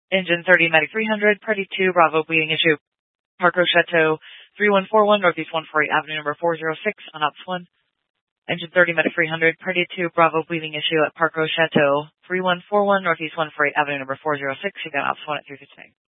Engine 30, Medic 300, Party 2, Bravo, bleeding issue. Parc Roche Chateau, 3141, Northeast 148 Avenue, number 406, on Ops 1. Engine 30, Medic 300, Party 2, Bravo, bleeding issue at Parc Roche Chateau, 3141, Northeast 148 Avenue, number 406, you got Ops 1 at 359.